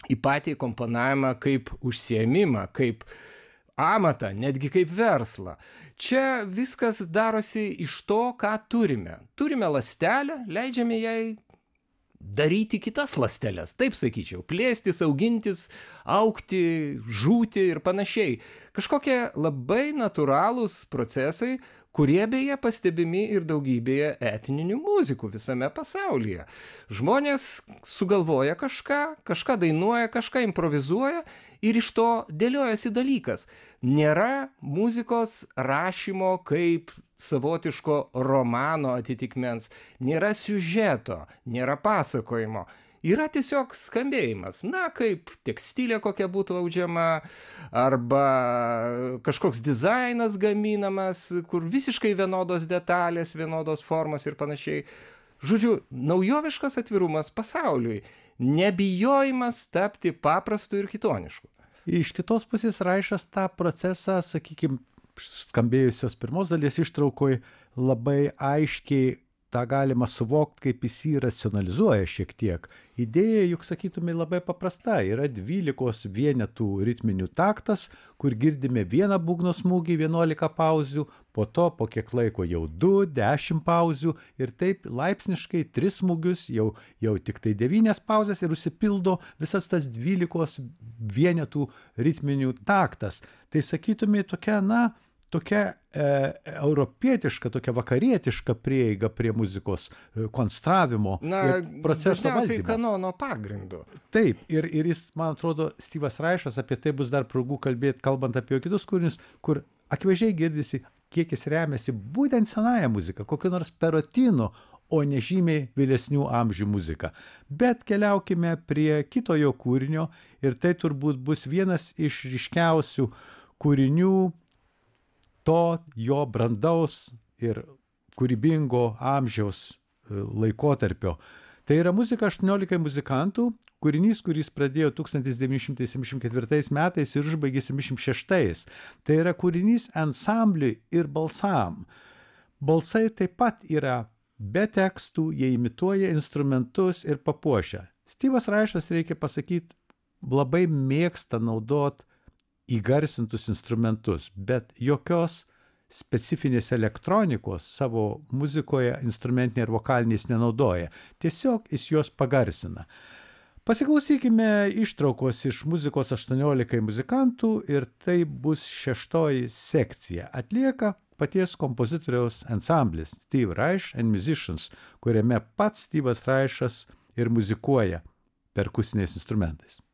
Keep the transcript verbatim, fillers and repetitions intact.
į patį komponavimą kaip užsiėmimą, kaip amatą, netgi kaip verslą. Čia viskas darosi iš to, ką turime. Turime ląstelę, leidžiame jai daryti kitas ląsteles, taip sakyčiau, plėstis, augintis, augti, žūti ir panašiai. Kažkokie labai natūralūs procesai, kurie beje pastebimi ir daugybėje etninių muzikų visame pasaulyje. Žmonės sugalvoja kažką, kažką dainuoja, kažką improvizuoja ir iš to dėliojasi dalykas. Nėra muzikos rašymo kaip savotiško romano atitikmens, nėra siužeto, nėra pasakojimo. Yra tiesiog skambėjimas, na, kaip tekstilė kokia būtų audžiama, arba kažkoks dizainas gaminamas, kur visiškai vienodos detalės, vienodos formos ir panašiai. Žodžiu, naujoviškas atvirumas pasauliui, nebijojimas tapti paprastu ir kitonišku. Iš kitos pusės Raišas tą procesą, sakykime, skambėjusios pirmos dalies ištraukoj labai aiškiai tą galima suvokti, kaip jis jį racionalizuoja šiek tiek. Idėja, juk sakytume, labai paprasta. Yra dvylikos vienetų ritminių taktas, kur girdime vieną būgno smūgį, vienuolika pauzių, po to po kiek laiko jau du, dešimt pauzių ir taip laipsniškai tris smūgius, jau, jau tik tai devynias pauzes ir užsipildo visas tas dvylikos vienetų ritminių taktas. Tai sakytume, tokia, na, tokia e, europietiška, tokia vakarietiška prieiga prie muzikos e, konstravimo Na, ir proceso dažniausiai valdymo. kanono pagrindu. Taip, ir, ir jis, man atrodo, Styvas Raišas, apie tai bus dar progų kalbėti, kalbant apie kitus kūrinius, kur akivaizdžiai girdisi, kiek jis remiasi būtent senąją muziką, kokio nors Perotino, o ne žymiai vėlesnių amžių muziką. Bet keliaukime prie kito jo kūrinio ir tai turbūt bus vienas iš ryškiausių kūrinių to jo brandaus ir kūrybingo amžiaus laikotarpio. Tai yra muzika aštuoniolikai muzikantų, kūrinys, kuris pradėjo tūkstantis devyni šimtai septyniasdešimt ketvirtais metais ir užbaigė septyniasdešimt šeštais. Tai yra kūrinys ansambliui ir balsam. Balsai taip pat yra be tekstų, jie imituoja instrumentus ir papuošia. Styvas Raišas, reikia pasakyti, labai mėgsta naudot įgarsintus instrumentus, bet jokios specifinės elektronikos savo muzikoje instrumentinė ir vokalinės nenaudoja. Tiesiog jis juos pagarsina. Pasiklausykime ištraukos iš muzikos aštuoniolikai muzikantų ir tai bus šeštoji sekcija. Atlieka paties kompozitoriaus ansamblis Steve Reich and Musicians, kuriame pats Styvas Raišas ir muzikuoja perkusiniais instrumentais.